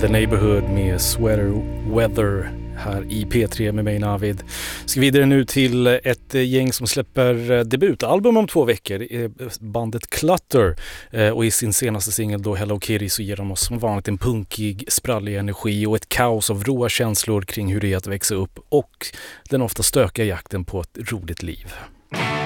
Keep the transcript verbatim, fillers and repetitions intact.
The Neighborhood med Sweater Weather här i P tre med mig Navid. Ska vidare nu till ett gäng som släpper debutalbum om två veckor, bandet Clutter, och i sin senaste singel då Hello Kitty så ger de oss som vanligt en punkig, sprallig energi och ett kaos av råa känslor kring hur det är att växa upp och den ofta stökiga jakten på ett roligt liv.